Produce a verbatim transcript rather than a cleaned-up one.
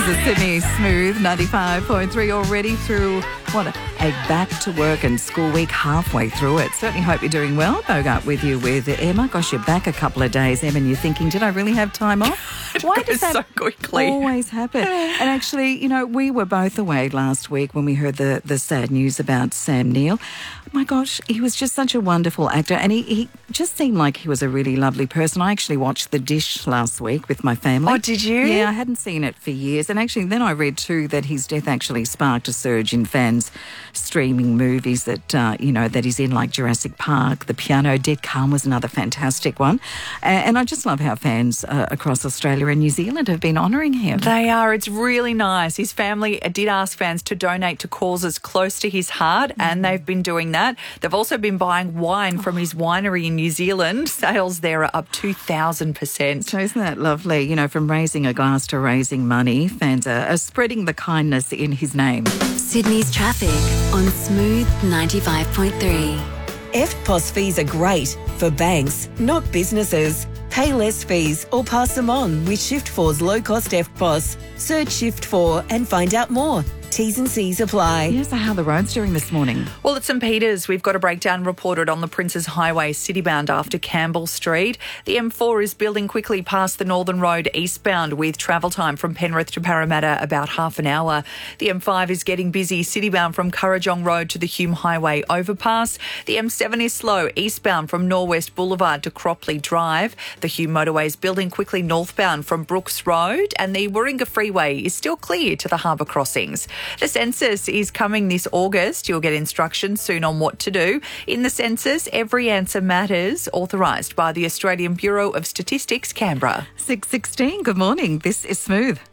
This is Sydney Smooth, ninety-five point three, already through, what, a back to work and school week, halfway through it. Certainly hope you're doing well. Bogart with you with Emma. Gosh, you're back a couple of days, Emma, and you're thinking, did I really have time off? It Why goes does that so quickly. always happen? And actually, you know, we were both away last week when we heard the, the sad news about Sam Neill. My gosh, he was just such a wonderful actor, and he, he just seemed like he was a really lovely person. I actually watched The Dish last week with my family. Oh, did you? Yeah, I hadn't seen it for years. And actually, then I read too that his death actually sparked a surge in fans streaming movies that, uh, you know, that he's in, like Jurassic Park, The Piano. Dead Calm was another fantastic one. And, and I just love how fans uh, across Australia and New Zealand have been honouring him. They are. It's really nice. His family did ask fans to donate to causes close to his heart, mm-hmm. and they've been doing that. They've also been buying wine from his winery in New Zealand. Sales there are up two thousand percent. So isn't that lovely? You know, from raising a glass to raising money, fans are, are spreading the kindness in his name. Sydney's traffic on Smooth ninety-five point three. E F T P O S fees are great for banks, not businesses. Pay less fees or pass them on with Shift four's low-cost E F T P O S. Search Shift four and find out more. T's and C's apply. Yeah, so how are the roads doing this morning? Well, at St Peters, we've got a breakdown reported on the Princes Highway citybound after Campbell Street. The M four is building quickly past the Northern Road eastbound with travel time from Penrith to Parramatta about half an hour. The M five is getting busy citybound from Currajong Road to the Hume Highway overpass. The M seven is slow eastbound from Norwest Boulevard to Cropley Drive. The Hume motorway is building quickly northbound from Brooks Road, and the Warringah Freeway is still clear to the harbour crossings. The census is coming this August. You'll get instructions soon on what to do. In the census, every answer matters, authorised by the Australian Bureau of Statistics, Canberra. six sixteen, good morning. This is Smooth.